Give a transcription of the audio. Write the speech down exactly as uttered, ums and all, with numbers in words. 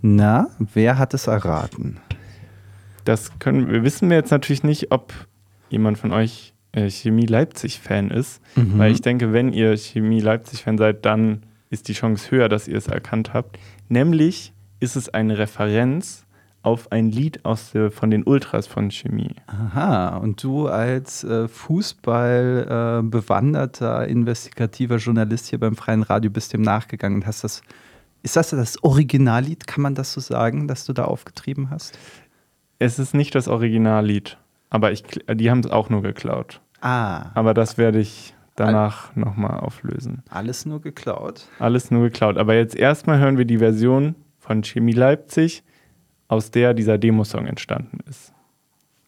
Na, wer hat es erraten? Das können wir wissen wir jetzt natürlich nicht, ob jemand von euch äh, Chemie Leipzig-Fan ist. Mhm. Weil ich denke, wenn ihr Chemie Leipzig-Fan seid, dann ist die Chance höher, dass ihr es erkannt habt. Nämlich ist es eine Referenz auf ein Lied aus der, von den Ultras von Chemie. Aha, und du als äh, Fußball äh, bewanderter, investigativer Journalist hier beim Freien Radio bist dem nachgegangen und hast das, ist das das Originallied, kann man das so sagen, das du da aufgetrieben hast? Es ist nicht das Originallied, aber ich, die haben es auch nur geklaut. Ah. Aber das werde ich danach All- nochmal auflösen. Alles nur geklaut? Alles nur geklaut. Aber jetzt erstmal hören wir die Version von Chemie Leipzig, aus der dieser Demosong entstanden ist.